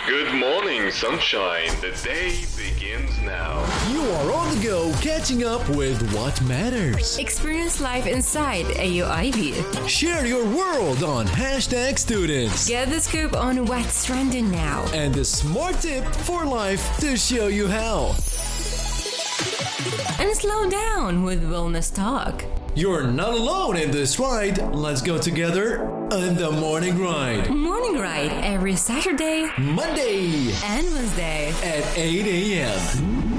Good morning, sunshine. The day begins now. You are on the go, catching up with what matters. Experience life inside AUIB. Share your world on #students. Get the scoop on what's trending now. And the smart tip for life to show you how. And slow down with wellness talk. You're not alone in this ride. Let's go together on the Morning Ride. Morning Ride every Saturday, Monday and Wednesday at 8 a.m.